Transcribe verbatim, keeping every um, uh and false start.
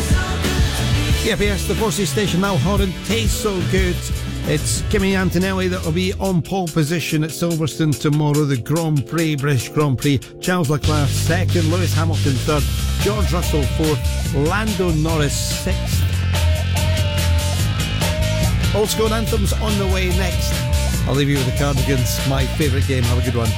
Yep, yes, the Forces station now Horan tastes so good. It's Kimi Antonelli that will be on pole position at Silverstone tomorrow. The Grand Prix, British Grand Prix. Charles Leclerc second, Lewis Hamilton third, George Russell fourth, Lando Norris sixth. Old School Anthems on the way next. I'll leave you with the Cardigans, my favourite game. Have a good one.